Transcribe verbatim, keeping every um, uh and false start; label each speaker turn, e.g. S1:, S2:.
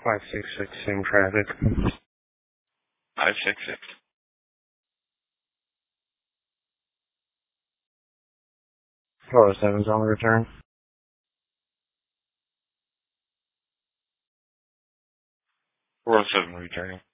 S1: five six six, same traffic.
S2: five six six.
S1: four oh seven's on the return.
S2: four oh seven returning.